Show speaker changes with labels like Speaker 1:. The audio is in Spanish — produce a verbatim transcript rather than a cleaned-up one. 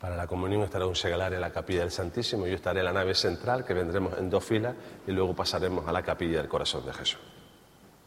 Speaker 1: Para la comunión estará un segalario en la capilla del Santísimo, yo estaré en la nave central, que vendremos en dos filas, y luego pasaremos a la capilla del Corazón de Jesús.